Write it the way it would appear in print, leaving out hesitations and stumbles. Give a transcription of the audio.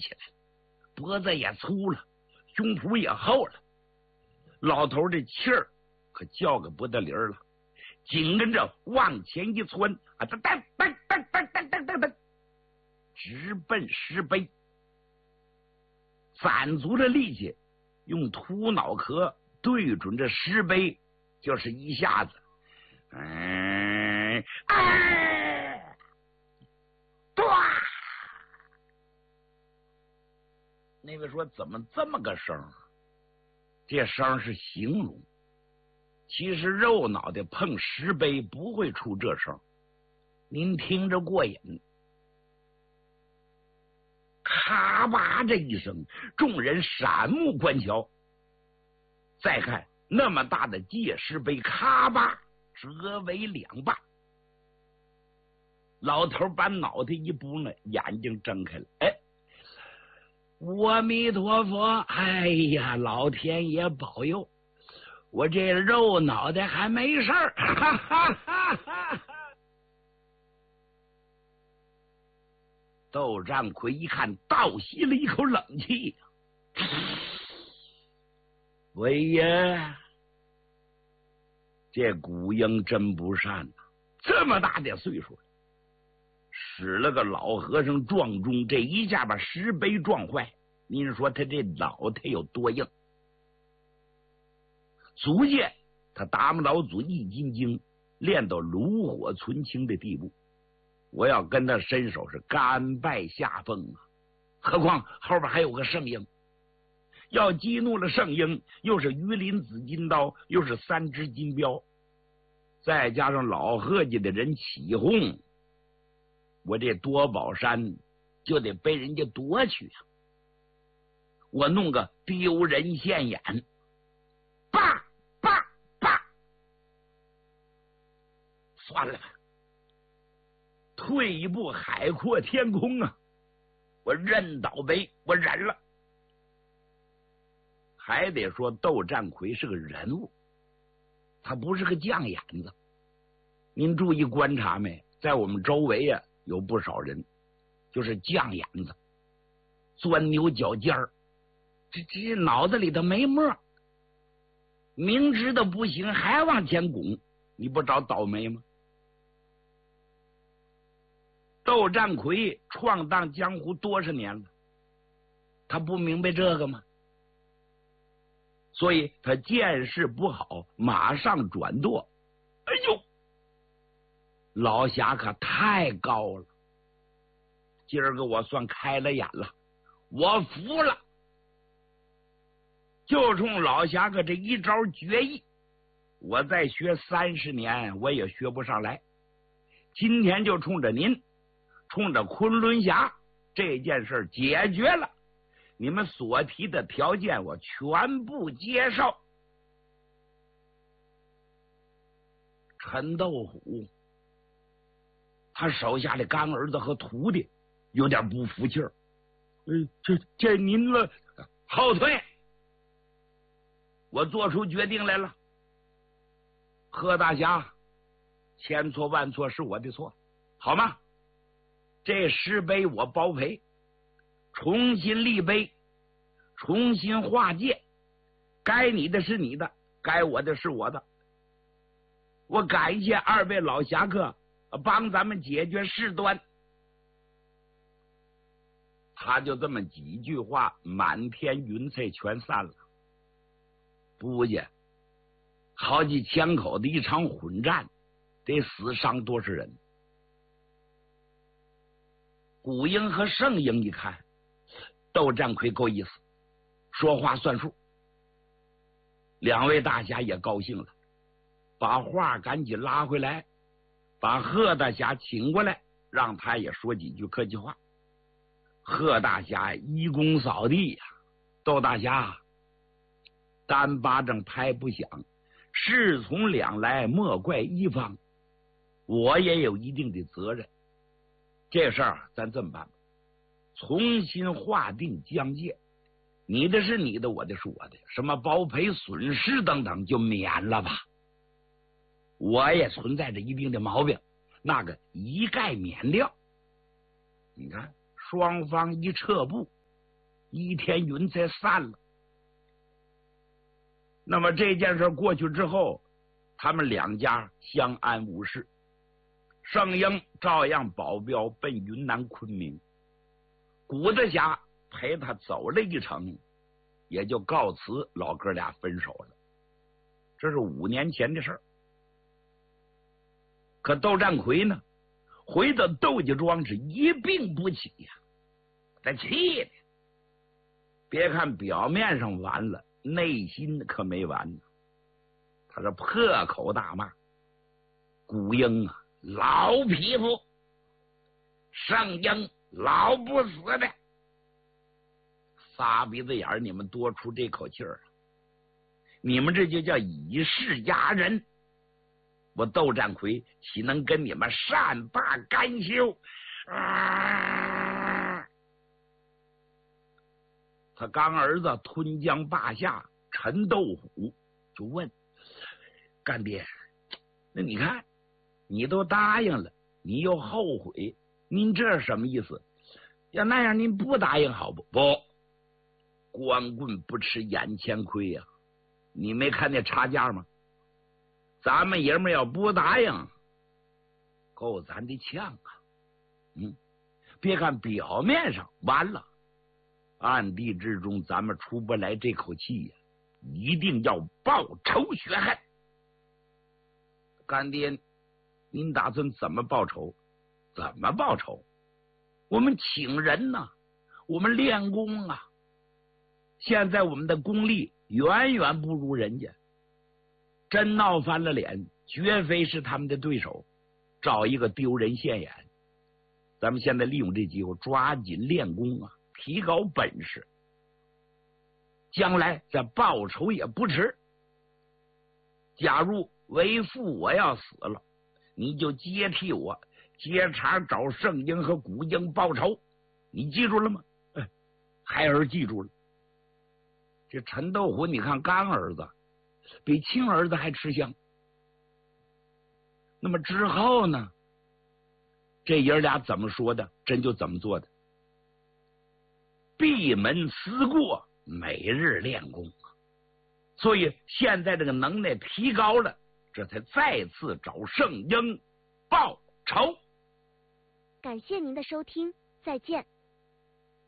起来，脖子也粗了，胸脯也厚了。老头这气儿可叫个不得理儿了，紧跟着往前一窜啊，噔噔噔噔噔噔噔噔噔，直奔石碑。攒足了力气，用秃脑壳对准着石碑，就是一下子，哇！那位说怎么这么个声？这声是形容，其实肉脑袋碰石碑不会出这声，您听着过瘾。咔吧这一声，众人闪目观瞧。再看那么大的界石碑，咔吧折为两半。老头把脑袋一拨呢，眼睛睁开了。哎，阿弥陀佛！哎呀，老天爷保佑，我这肉脑袋还没事儿！哈哈哈哈！窦占奎一看，倒吸了一口冷气。喂呀，这古英真不善呐，这么大点岁数了，使了个老和尚撞钟，这一下把石碑撞坏。您说他这脑袋有多硬？足见他达摩老祖易筋经练到炉火纯青的地步。我要跟他伸手是甘拜下风啊！何况后边还有个圣婴，要激怒了圣婴，又是鱼鳞紫金刀，又是3只金镖，再加上老贺家的人起哄，我这多宝山就得被人家夺去啊！我弄个丢人现眼，叭叭叭，算了吧。退一步海阔天空啊！我认倒霉，我忍了。还得说窦占奎是个人物，他不是个犟眼子。您注意观察没？在我们周围啊，有不少人就是犟眼子，钻牛角尖儿，这脑子里头没沫，明知道不行还往前拱，你不找倒霉吗？窦占奎闯荡江湖多少年了，他不明白这个吗？所以他见势不好，马上转舵。哎呦，老侠可太高了，今儿个我算开了眼了，我服了。就冲老侠客这一招绝艺，我再学30年我也学不上来。今天就冲着您，冲着昆仑峡这件事解决了，你们所提的条件我全部接受。陈斗虎他手下的干儿子和徒弟有点不服气儿，这您了，后退！我做出决定来了，贺大侠，千错万错是我的错，好吗？这石碑我包赔，重新立碑，重新划界，该你的是你的，该我的是我的。我感谢2位老侠客帮咱们解决事端。他就这么几句话，满天云彩全散了。不家好几千口的一场混战，得死伤多少人？古英和圣英一看，窦占奎够意思，说话算数。2位大侠也高兴了，把话赶紧拉回来，把贺大侠请过来，让他也说几句客气话。贺大侠一躬扫地呀，窦大侠，单巴掌拍不响，事从两来莫怪一方，我也有一定的责任。这事儿咱这么办吧，重新划定疆界，你的是你的，我的是我的，什么包赔损失等等就免了吧。我也存在着一定的毛病，那个一概免掉。你看双方一撤步， 倚天云才散了。那么这件事过去之后，他们两家相安无事，盛英照样保镖奔云南昆明，谷子霞陪他走了一程，也就告辞，老哥俩分手了。这是5年前的事儿。可窦占奎呢，回到窦家庄是一病不起呀，他气的。别看表面上完了，内心可没完呢。他是破口大骂：古英啊，老匹夫！盛英老不死的！仨鼻子眼儿，你们多出这口气儿，你们这就叫以势压人。我窦占奎岂能跟你们善罢甘休？他刚儿子吞江霸下，陈斗虎就问干爹：那你看你都答应了，你又后悔，您这是什么意思？要那样您不答应好不？不，光棍不吃眼前亏呀！你没看那差价吗？咱们爷们要不答应，够咱的呛啊！别看表面上完了，暗地之中咱们出不来这口气呀，一定要报仇雪恨。干爹，您打算怎么报仇？怎么报仇？我们请人呢，我们练功啊。现在我们的功力远远不如人家，真闹翻了脸，绝非是他们的对手，找一个丢人现眼。咱们现在利用这机会，抓紧练功啊，提高本事，将来再报仇也不迟。假如为父我要死了，你就接替我，接茬找盛英和古英报仇。你记住了吗？孩儿记住了。这陈斗虎，你看干儿子比亲儿子还吃香。那么之后呢？这爷俩怎么说的，真就怎么做的。闭门思过，每日练功，所以现在这个能耐提高了，这才再次找盛英报仇。 感谢您的收听，再见。